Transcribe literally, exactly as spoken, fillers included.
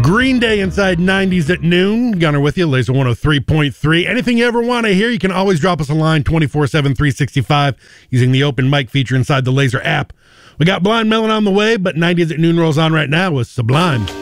Green Day inside nineties at noon. Gunner with you, Laser one oh three point three. Anything you ever want to hear, you can always drop us a line twenty-four seven, three sixty-five using the open mic feature inside the Laser app. We got Blind Melon on the way, but nineties at noon rolls on right now with Sublime.